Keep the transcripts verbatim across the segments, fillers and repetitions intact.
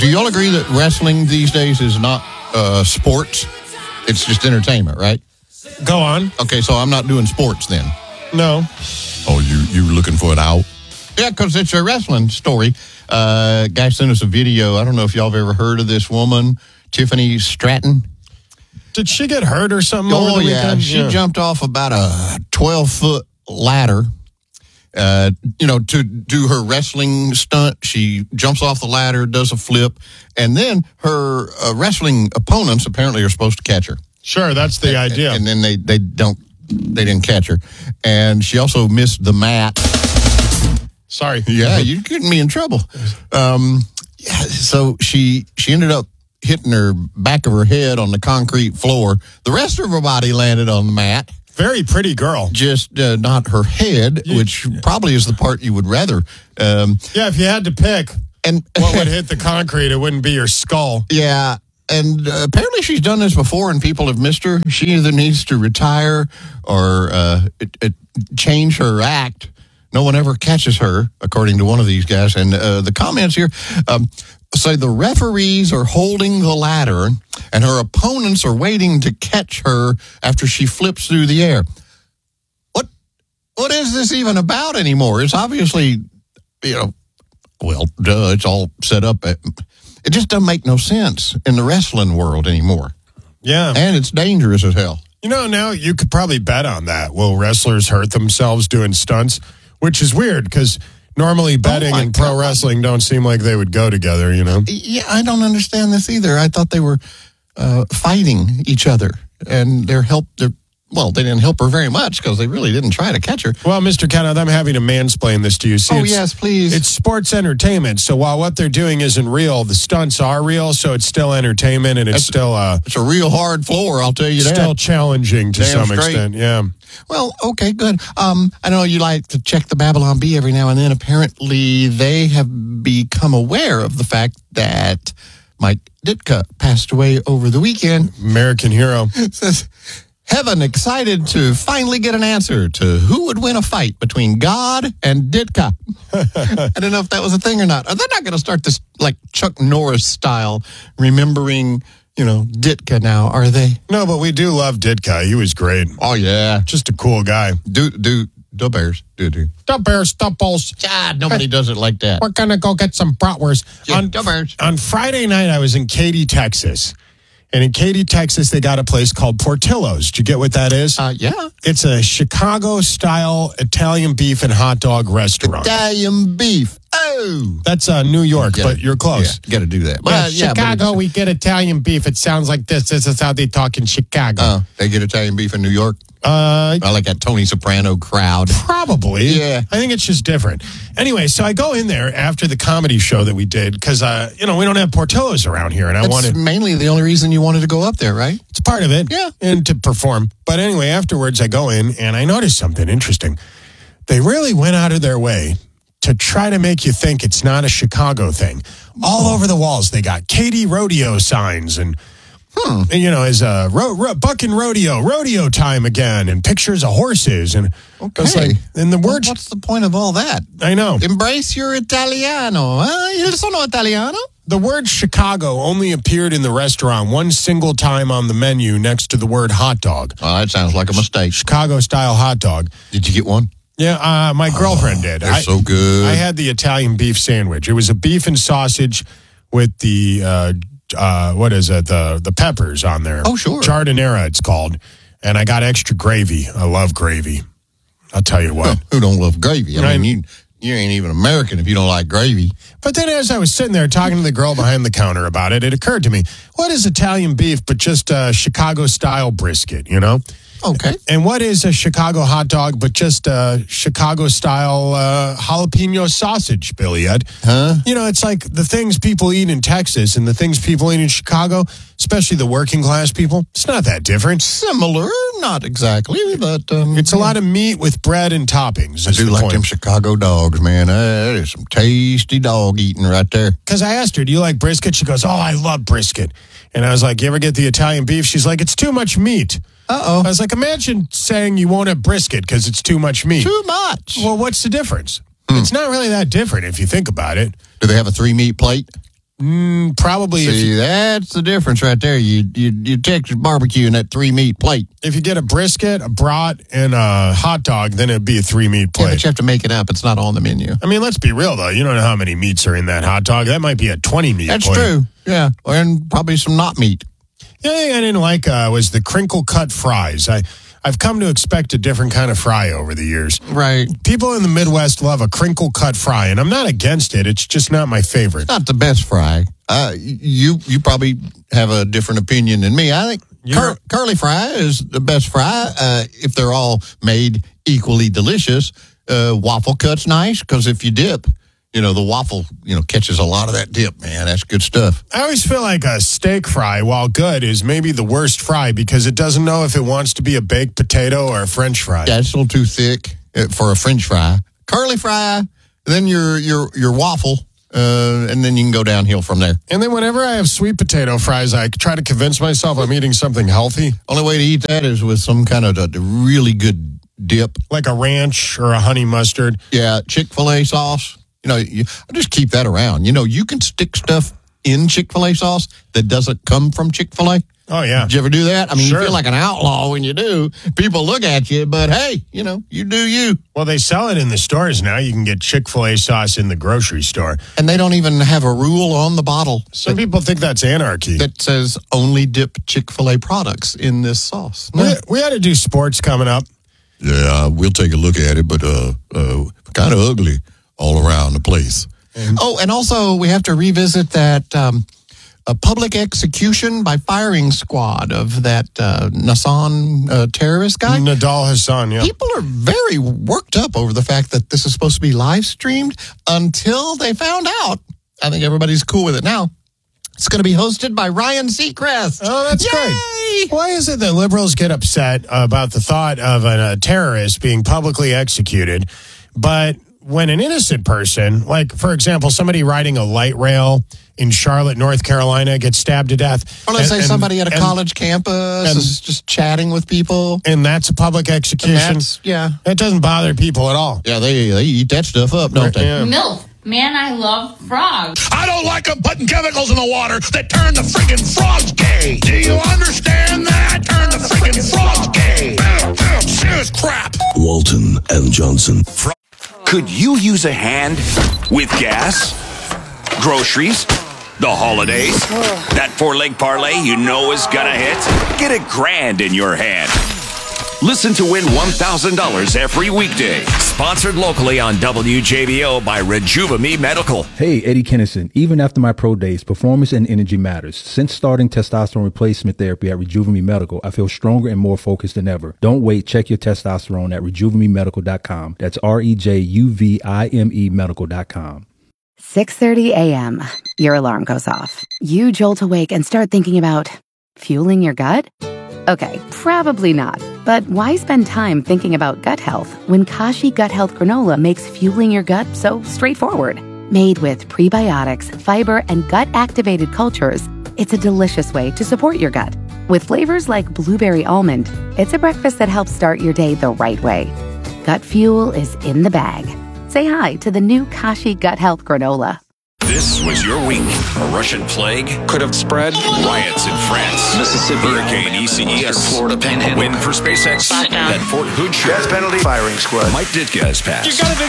do y'all agree that wrestling these days is not uh, sports? It's just entertainment, right? Go on. Okay, so I'm not doing sports then. No. Oh, you you looking for it out? Yeah, because it's a wrestling story. Uh, guy sent us a video. I don't know if y'all have ever heard of this woman, Tiffany Stratton. Did she get hurt or something Oh, over the yeah. weekend? She yeah. jumped off about a twelve-foot ladder. Uh, you know, to do her wrestling stunt, she jumps off the ladder, does a flip, and then her uh, wrestling opponents apparently are supposed to catch her. Sure, that's the and, idea. And then they, they don't, they didn't catch her. And she also missed the mat. Sorry. Yeah, you're getting me in trouble. Um, yeah, so she she ended up hitting her back of her head on the concrete floor. The rest of her body landed on the mat. Very pretty girl. Just uh, not her head, You, which probably is the part you would rather. Um, yeah, if you had to pick and what would hit the concrete, it wouldn't be your skull. Yeah, and uh, apparently she's done this before and people have missed her. She either needs to retire or uh, it, it, change her act. No one ever catches her, according to one of these guys. And uh, the comments here um, say the referees are holding the ladder and her opponents are waiting to catch her after she flips through the air. What? What is this even about anymore? It's obviously, you know, well, duh, it's all set up. It just doesn't make no sense in the wrestling world anymore. Yeah. And it's dangerous as hell. You know, now you could probably bet on that. Will wrestlers hurt themselves doing stunts? Which is weird because normally betting oh and pro God. wrestling don't seem like they would go together, you know? Yeah, I don't understand this either. I thought they were uh, fighting each other and their help, their, well, they didn't help her very much because they really didn't try to catch her. Well, Mister Kenneth, I'm having to mansplain this to you. See, oh, it's, yes, please. It's sports entertainment. So while what they're doing isn't real, the stunts are real. So it's still entertainment and it's That's, still uh, it's a real hard floor, I'll tell you still that. Still challenging to Damn some straight. extent. Yeah. Well, okay, good. Um, I know you like to check the Babylon Bee every now and then. Apparently, they have become aware of the fact that Mike Ditka passed away over the weekend. American hero. Says, Heaven excited to finally get an answer to who would win a fight between God and Ditka. I don't know if that was a thing or not. They're not going to start this like Chuck Norris style, remembering, you know, Ditka now, are they? No, but we do love Ditka. He was great. Oh, yeah. Just a cool guy. Do, do, the Bears. Do, do. The Bears, the Bulls. God, nobody does it like that. We're going to go get some bratwurst. Yeah, on, the Bears. on Friday night, I was in Katy, Texas. And in Katy, Texas, they got a place called Portillo's. Do you get what that is? Uh, yeah. It's a Chicago-style Italian beef and hot dog restaurant. Italian beef. Oh. That's uh, New York, Gotta- but you're close. Yeah, got to do that. Yeah, But, yeah, but Chicago, it's- we get Italian beef. It sounds like this. This is how they talk in Chicago. Uh, they get Italian beef in New York. Uh, I like that Tony Soprano crowd. Probably. Yeah. I think it's just different. Anyway, so I go in there after the comedy show that we did because, uh, you know, we don't have Portillo's around here. And I That's wanted, mainly the only reason you wanted to go up there, right? it's part of it. Yeah. And to perform. But anyway, afterwards I go in and I noticed something interesting. They really went out of their way to try to make you think it's not a Chicago thing. All over the walls, they got Katy Rodeo signs and, Hmm. and, you know, as a ro- ro- Bucking Rodeo, rodeo time again, and pictures of horses. And Okay. it's like, and the Well, words, what's the point of all that? I know. Embrace your Italiano. Huh? Il sono Italiano? The word Chicago only appeared in the restaurant one single time on the menu next to the word hot dog. Oh, that sounds like a mistake. Chicago-style hot dog. Did you get one? Yeah, uh, my girlfriend Oh, did. They're I, so good. I had the Italian beef sandwich. It was a beef and sausage with the, uh, uh, what is it, the the peppers on there. Oh, sure. Giardiniera, it's called. And I got extra gravy. I love gravy. I'll tell you what. Huh, who don't love gravy? I Right. mean, you, you ain't even American if you don't like gravy. But then as I was sitting there talking to the girl behind the counter about it, it occurred to me, what is Italian beef but just a Chicago-style brisket, you know? Okay. And what is a Chicago hot dog but just a Chicago-style uh, jalapeno sausage, Billy Ed? Huh? You know, it's like the things people eat in Texas and the things people eat in Chicago, especially the working class people, it's not that different. Similar, not exactly, but... Um, It's a lot of meat with bread and toppings. I is do the like point. them Chicago dogs, man. Uh, that is some tasty dog eating right there. Because I asked her, do you like brisket? She goes, oh, I love brisket. And I was like, you ever get the Italian beef? She's like, it's too much meat. Uh-oh. I was like, imagine saying you won't have brisket because it's too much meat. Too much. Well, what's the difference? It's not really that different if you think about it. Do they have a three-meat plate? Mm, probably. If See, you, that's the difference right there. You you you Texas barbecue in that three meat plate. if you get a brisket, a brat, and a hot dog, then it'd be a three meat Yeah, plate. but you have to make it up. It's not on the menu. I mean, let's be real, though. You don't know how many meats are in that hot dog. That might be a twenty meat That's plate. true. Yeah, and probably some not meat. The only thing I didn't like uh, was the crinkle cut fries. I, I've come to expect a different kind of fry over the years. Right. People in the Midwest love a crinkle cut fry, and I'm not against it. It's just not my favorite. Not the best fry. Uh, you you probably have a different opinion than me. I think cur- curly fry is the best fry uh, if they're all made equally delicious. Uh, waffle cut's nice because if you dip, you know, the waffle, you know, catches a lot of that dip, man. That's good stuff. I always feel like a steak fry, while good, is maybe the worst fry because it doesn't know if it wants to be a baked potato or a French fry. Yeah, it's a little too thick uh, for a French fry. Curly fry, then your your your waffle, uh, and then you can go downhill from there. And then whenever I have sweet potato fries, I try to convince myself I'm eating something healthy. Only way to eat that is with some kind of a, a really good dip. Like a ranch or a honey mustard. Yeah, Chick-fil-A sauce. You know, you, I just keep that around. You know, you can stick stuff in Chick-fil-A sauce that doesn't come from Chick-fil-A. Oh, yeah. Did you ever do that? I mean, Sure. you feel like an outlaw when you do. People look at you, but hey, you know, you do you. Well, they sell it in the stores now. You can get Chick-fil-A sauce in the grocery store. And they don't even have a rule on the bottle Some people think that's anarchy. that says only dip Chick-fil-A products in this sauce. No. We, we had to do sports coming up. Yeah, we'll take a look at it, but uh, uh, kind of ugly all around the place. And- oh, and also we have to revisit that um, a public execution by firing squad of that uh, Nassan uh, terrorist guy. Nadal Hassan, yeah. People are very worked up over the fact that this is supposed to be live streamed until they found out. I think everybody's cool with it now. It's going to be hosted by Ryan Seacrest. Oh, that's Yay! great. Why is it that liberals get upset about the thought of a, a terrorist being publicly executed, but when an innocent person, like, for example, somebody riding a light rail in Charlotte, North Carolina, gets stabbed to death. Or let's and- say and- somebody at a and- college campus and- is just chatting with people. And that's a public execution. That's, yeah. That doesn't bother people at all. Yeah, they they eat that stuff up, don't they? Yeah. MILF. Man, I love frogs. I don't like them putting chemicals in the water that turn the friggin' frogs gay. Do you understand that? Turn the friggin' frogs gay. Serious crap. Walton and Johnson. Could you use a hand with gas, groceries, the holidays? That four-leg parlay you know is gonna hit? Get a grand in your hand. Listen to win one thousand dollars every weekday. Sponsored locally on W J B O by Rejuvame Medical. Hey, Eddie Kennison. Even after my pro days, performance and energy matters. Since starting testosterone replacement therapy at Rejuvame Medical, I feel stronger and more focused than ever. Don't wait. Check your testosterone at rejuvame medical dot com. That's R E J U V I M E medical dot com. six thirty a.m. Your alarm goes off. You jolt awake and start thinking about fueling your gut? Okay, probably not. But why spend time thinking about gut health when Kashi Gut Health Granola makes fueling your gut so straightforward? Made with prebiotics, fiber, and gut-activated cultures, it's a delicious way to support your gut. With flavors like blueberry almond, it's a breakfast that helps start your day the right way. Gut fuel is in the bag. Say hi to the new Kashi Gut Health Granola. This was your week. A Russian plague could have spread. Riots in France. Mississippi. Hurricane E C E S. Florida panhandle. Win for SpaceX. That Fort Hood shooter. Death penalty. Firing squad. Mike Ditka has passed. You gotta be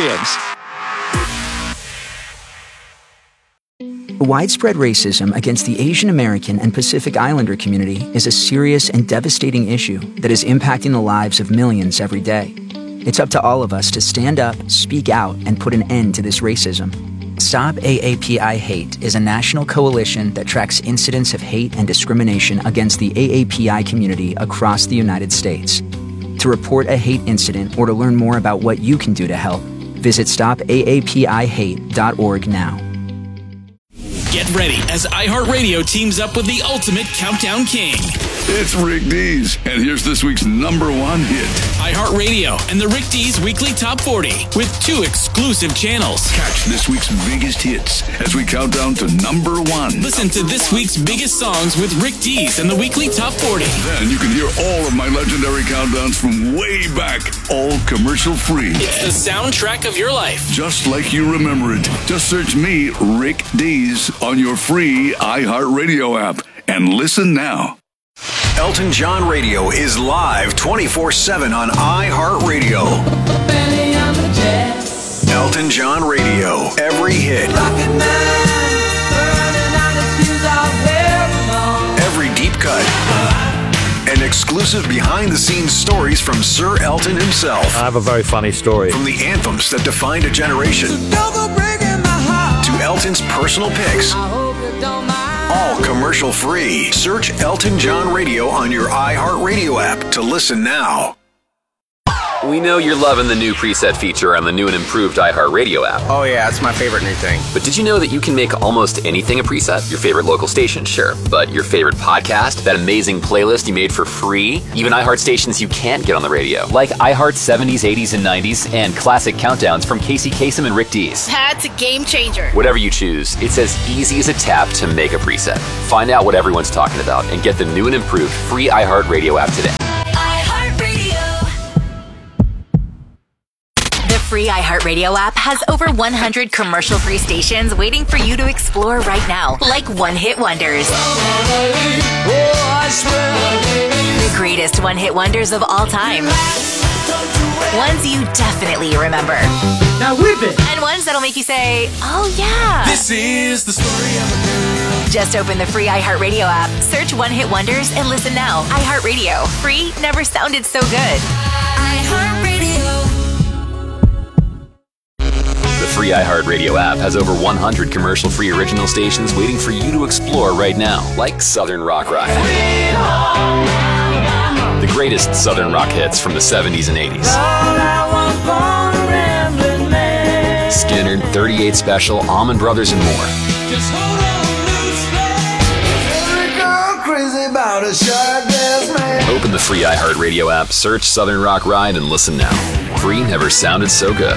champions. Widespread racism against the Asian American and Pacific Islander community is a serious and devastating issue that is impacting the lives of millions every day. It's up to all of us to stand up, speak out, and put an end to this racism. Stop A A P I Hate is a national coalition that tracks incidents of hate and discrimination against the A A P I community across the United States. To report a hate incident or to learn more about what you can do to help, visit stop A A P I hate dot org now. Get ready as iHeartRadio teams up with the ultimate countdown king. It's Rick Dees, and here's this week's number one hit. iHeartRadio and the Rick Dees Weekly Top forty with two exclusive channels. Catch this week's biggest hits as we count down to number one. Listen to this week's biggest songs with Rick Dees and the Weekly Top forty. Then you can hear all of my legendary countdowns from way back, all commercial free. It's the soundtrack of your life. Just like you remember it. Just search me, Rick Dees, on your free iHeartRadio app and listen now. Elton John Radio is live twenty-four seven on iHeartRadio. Elton John Radio, every hit. Every deep cut. And exclusive behind-the-scenes stories from Sir Elton himself. I have a very funny story. From the anthems that defined a generation to Elton's personal picks. All commercial free. Search Elton John Radio on your iHeartRadio app to listen now. We know you're loving the new preset feature on the new and improved iHeartRadio app. Oh yeah, it's my favorite new thing. But did you know that you can make almost anything a preset? Your favorite local station, sure. But your favorite podcast, that amazing playlist you made for free, even iHeart stations you can't get on the radio, like iHeart seventies, eighties, and nineties, and classic countdowns from Casey Kasem and Rick Dees. That's a game changer. Whatever you choose, it's as easy as a tap to make a preset. Find out what everyone's talking about and get the new and improved free iHeartRadio app today. Free iHeartRadio app has over one hundred commercial-free stations waiting for you to explore right now, like one-hit wonders. The greatest one-hit wonders of all time. Ones you definitely remember. Now whip it! And ones that'll make you say, oh yeah. This is the story of a girl. Just open the free iHeartRadio app, search One-Hit Wonders, and listen now. iHeartRadio. Free never sounded so good. iHeartRadio. The free iHeartRadio app has over one hundred commercial-free original stations waiting for you to explore right now, like Southern Rock Ride. The greatest Southern rock hits from the seventies and eighties. Skinner, thirty-eight Special, Allman Brothers, and more. Open the free iHeartRadio app, search Southern Rock Ride, and listen now. Free never sounded so good.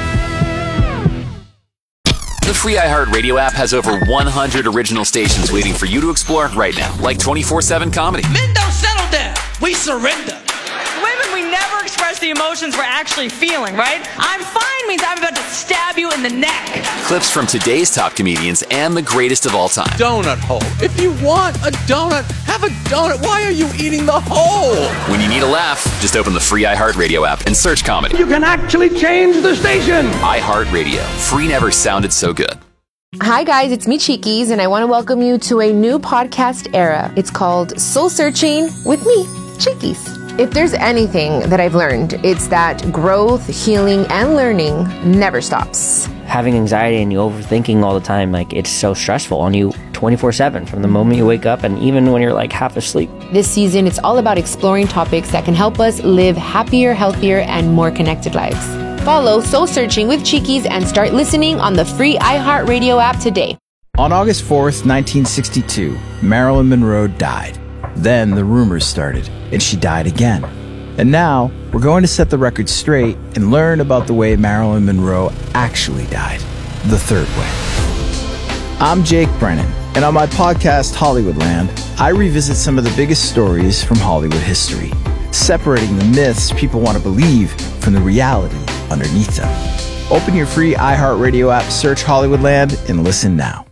The free iHeartRadio app has over one hundred original stations waiting for you to explore right now, like twenty-four seven comedy. Men don't settle down. We surrender. Women, we never express the emotions we're actually feeling, right? I'm fine means I'm about to stab you in the neck. Clips from today's top comedians and the greatest of all time. Donut hole. If you want a donut, have a donut. Why are you eating the hole? When you need a laugh, just open the free iHeartRadio app and search comedy. You can actually change the station. iHeartRadio. Free never sounded so good. Hi guys, it's me Cheekies, and I want to welcome you to a new podcast era. It's called Soul Searching with me, Cheekies. If there's anything that I've learned, it's that growth, healing, and learning never stops. Having anxiety and you overthinking all the time, like it's so stressful on you twenty-four seven from the moment you wake up and even when you're like half asleep. This season, it's all about exploring topics that can help us live happier, healthier, and more connected lives. Follow Soul Searching with Cheekies and start listening on the free iHeartRadio app today. On August fourth, nineteen sixty-two, Marilyn Monroe died. Then the rumors started, and she died again. And now, we're going to set the record straight and learn about the way Marilyn Monroe actually died, the third way. I'm Jake Brennan, and on my podcast, Hollywoodland, I revisit some of the biggest stories from Hollywood history, separating the myths people want to believe from the reality underneath them. Open your free iHeartRadio app, search Hollywoodland, and listen now.